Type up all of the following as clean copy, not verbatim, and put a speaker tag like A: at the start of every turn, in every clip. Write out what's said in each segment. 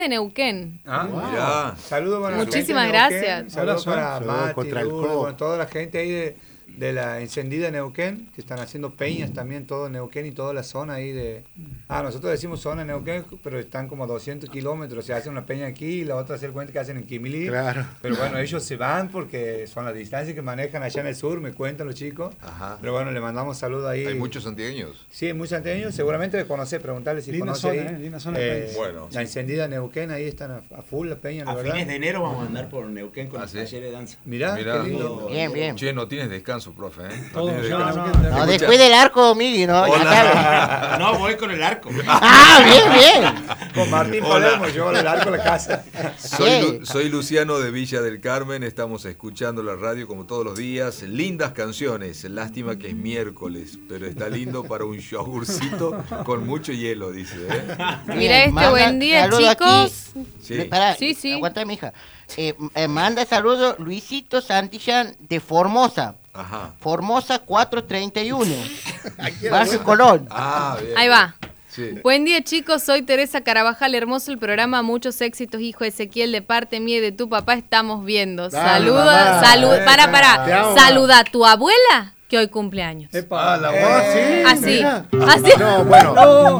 A: de Neuquén.
B: Mirá.
C: Saludos para
A: Muchísimas gracias.
C: Saludos para
D: Saludos
C: Mati, Lourdes, toda la gente ahí de la encendida Neuquén, que están haciendo peñas también, todo Neuquén y toda la zona ahí de... nosotros decimos zona Neuquén, pero están como a 200 kilómetros, se hace una peña aquí y la otra se da cuenta que hacen en Quimilí.
D: Claro.
C: Pero bueno, ellos se van porque son las distancias que manejan allá en el sur, me cuentan los chicos.
B: Ajá.
C: Pero bueno, le mandamos saludos ahí.
B: Hay muchos santiagueños.
C: Sí, hay muchos santiagueños, seguramente de conocer, preguntarle si
E: linda
C: conoce
E: zona,
C: ahí.
E: linda zona del país.
B: Bueno,
C: La encendida Neuquén, ahí están a full la peña, la
F: A
C: verdad.
F: fines de enero vamos a andar por Neuquén con el
B: ¿sí?
F: taller de danza.
C: Mirá,
B: Mirá.
C: qué lindo.
G: Bien, bien.
B: Che, no tienes descanso, profe, ¿eh?
E: Todo
B: tienes
E: llega a
B: descanso.
E: Neuquén.
G: No descuide el arco, Miguel, ¿no? Ya sabes.
F: No, voy con el arco.
G: Bien, bien.
C: Con Martín
B: Hola.
C: Palermo, yo le largo la casa.
B: Soy Luciano de Villa del Carmen, estamos escuchando la radio como todos los días. Lindas canciones, lástima que es miércoles, pero está lindo para un yogurcito con mucho hielo, dice.
A: Mira
G: Manda
A: buen día,
G: saludo
A: chicos.
B: Sí.
G: Pará,
A: Sí, sí.
G: aguanta, mija. Manda saludos Luisito Santillán de Formosa.
B: Ajá.
G: Formosa 431. Barrio Colón.
B: Bien.
A: Ahí va.
B: Sí.
A: Buen día, chicos. Soy Teresa Carabajal. Hermoso el programa. Muchos éxitos, hijo Ezequiel. De parte mía y de tu papá estamos viendo. Saluda.
D: Te amo.
A: Saluda a tu abuela que hoy cumpleaños.
E: Epa.
D: Sí.
A: Así.
D: Mira.
A: Así.
D: No, bueno.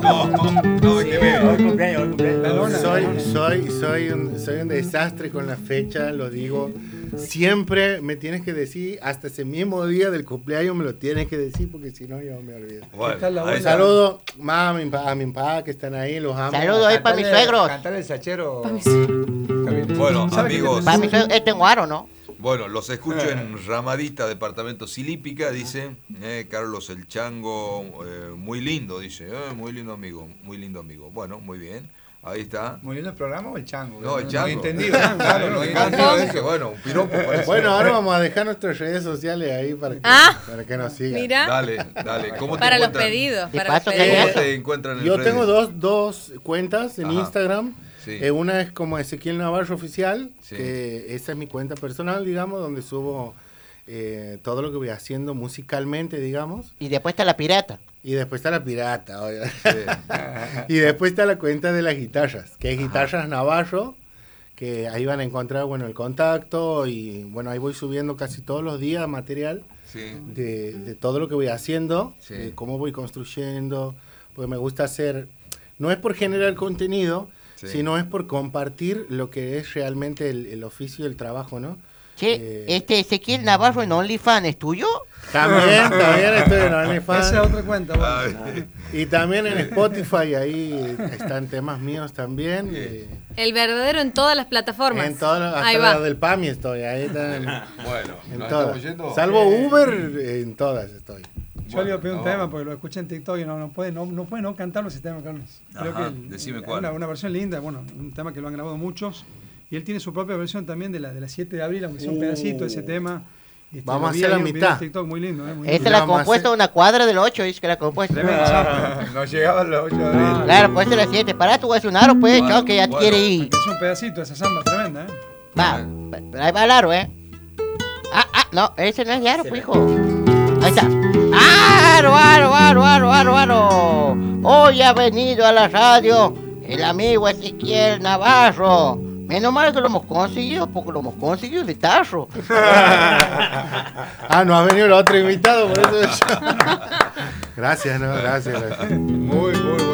F: Hoy cumpleaños.
D: Soy un desastre con la fecha, lo digo. Siempre me tienes que decir, hasta ese mismo día del cumpleaños me lo tienes que decir, porque si no yo me olvido.
B: Bueno,
E: está la
B: ahí
E: abuela?
B: está.
D: Saludo a mi papá que están ahí, los amo.
G: Saludos ahí para mis suegros.
C: Cantar el sachero.
B: Bueno,
E: ¿Sabe
B: amigos.
G: Para mis suegros, este guaro, ¿no?
B: Bueno, los escucho en Ramadita, departamento Silípica, dice Carlos el Chango, muy lindo, dice, muy lindo amigo. Bueno, muy bien, ahí está.
C: ¿Muy lindo el programa o el chango?
B: No, el
C: No he
B: chango.
C: entendido. Claro, no he
B: Chango,
C: entendido
B: dice,
C: eso.
B: bueno, un piropo parece.
D: Bueno, ahora vamos a dejar nuestras redes sociales ahí para que nos sigan.
A: Mira.
B: Dale, ¿cómo te
A: Para los
B: encuentran?
A: pedidos.
G: De
A: Para los
G: paso,
A: pedidos.
B: ¿Cómo te encuentran en
D: Yo
B: redes?
D: tengo dos cuentas en
B: Ajá.
D: Instagram.
B: Sí.
D: Una es como Ezequiel Navarro Oficial,
B: Sí.
D: que esa es mi cuenta personal, digamos, donde subo todo lo que voy haciendo musicalmente, digamos.
G: Y después está la pirata.
D: Y después está la pirata, obvio.
B: Sí.
D: Y después está la cuenta de las guitarras, que es Guitarras Navarro, que ahí van a encontrar, bueno, el contacto y, bueno, ahí voy subiendo casi todos los días material
B: Sí.
D: de todo lo que voy haciendo,
B: Sí.
D: de cómo voy construyendo, porque me gusta hacer, no es por generar contenido,
B: Sí.
D: sino es por compartir lo que es realmente el oficio y el trabajo, ¿no?
G: Che, este Ezequiel Navarro en OnlyFans, ¿es tuyo?
D: También estoy en
E: Esa
D: OnlyFans.
E: es otra cuenta. Bueno.
B: Ay,
D: Y también en Spotify, ahí están temas míos también.
A: El verdadero en todas las plataformas.
D: En todas,
A: Ahí
D: hasta
A: va.
D: la del PAMI estoy, ahí están,
B: bueno,
D: en
B: ¿nos
D: todas.
B: estamos yendo?
D: Salvo Uber, en todas estoy.
E: Yo le iba a pedir un
B: no.
E: tema porque lo escuché en TikTok y no puede no cantarlo ese tema, Carlos. Creo
B: Ajá,
E: que
B: decime
E: es
B: cuál.
E: una versión linda, bueno, un tema que lo han grabado muchos. Y él tiene su propia versión también de la 7 de abril, aunque sea un pedacito de ese tema.
D: Vamos a
E: lo vi
D: hacer la
E: ahí en un video
D: mitad.
E: en TikTok muy lindo, muy
G: Esta
E: lindo.
G: la
D: vamos a
G: compuesta
D: hacer-
G: una cuadra del 8, dice que la compuesta.
E: Tremendo sapo.
C: No llegaba a las 8 de abril.
G: Claro, pues es la 7. Pará, tú vas a un aro, pues,
B: Bueno,
G: chao, que ya
B: bueno.
G: quiere ir.
E: Es un pedacito de esa samba tremenda, ¿eh?
G: Va, ahí va el aro, no, ese no es de aro, pues, hijo. Ahí está. Aro. Hoy ha venido a la radio el amigo Ezequiel Navarro. Menos mal que lo hemos conseguido, porque lo hemos conseguido de tarro.
D: No ha venido el otro invitado, por eso. Gracias, ¿no? Gracias.
C: Muy bueno.